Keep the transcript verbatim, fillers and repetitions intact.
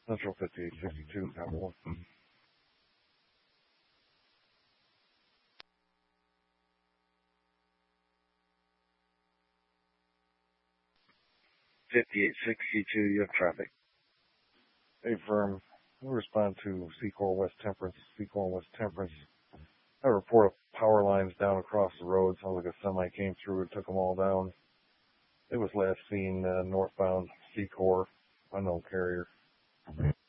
Central fifty-eight sixty-two, Tower one. fifty-eight sixty-two, you have traffic. Hey, firm. We respond to Secor West Temperance, Secor West Temperance. I report of power lines down across the road. Sounds like a semi came through and took them all down. It was last seen uh, northbound Secor, unknown carrier.